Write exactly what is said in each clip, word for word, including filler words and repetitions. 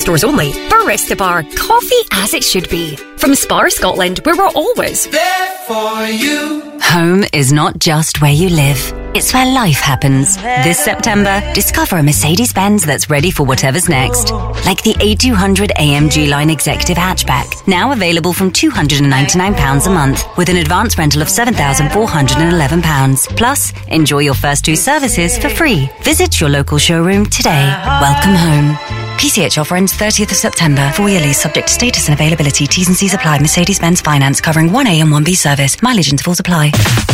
stores only. Barista Bar, coffee as it should be. From Spar, Scotland, where we're always there for you. Home is not just where you live. It's where life happens. This September, discover a Mercedes-Benz that's ready for whatever's next. Like the A two hundred A M G Line Executive Hatchback, now available from two hundred ninety-nine pounds a month, with an advance rental of seven thousand four hundred eleven pounds. Plus, enjoy your first two services for free. Visit your local showroom today. Welcome home. P C H offer ends thirtieth of September. Four-year lease subject to status and availability. T's and C's apply. Mercedes-Benz Finance covering one A and one B service. Mileage intervals apply.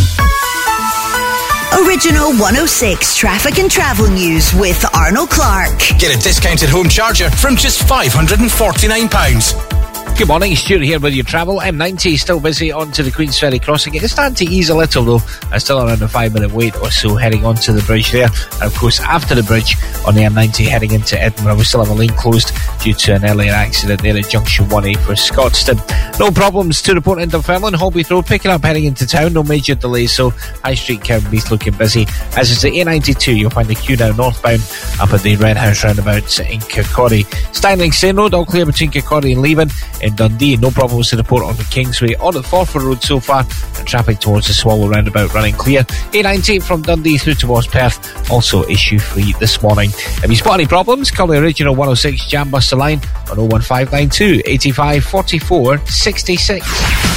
Original one oh six Traffic and Travel News with Arnold Clark. Get a discounted home charger from just five hundred forty-nine pounds. Good morning, it's Stuart here with your travel. M ninety still busy onto the Queen's Ferry crossing. It is starting to ease a little though. I'm still around a five minute wait or so heading onto the bridge there. And of course, after the bridge on the M ninety heading into Edinburgh, we still have a lane closed due to an earlier accident there at Junction one A for Scotstoun. No problems to report in Dunfermline. Holby Road picking up heading into town. No major delays, so High Street Kirkbeath looking busy. As is the A ninety-two, you'll find the queue now northbound up at the Red House roundabout in Kirkcaldy. Styling Stane Road, all clear between Kirkcaldy and Leven. In Dundee, no problems to report on the Kingsway or the Forfar Road so far, and traffic towards the Swallow roundabout running clear. A ninety from Dundee through towards Perth, also issue free this morning. If you spot any problems, call the original one oh six Jam Buster line on oh one five nine two, eighty-five, forty-four, sixty-six.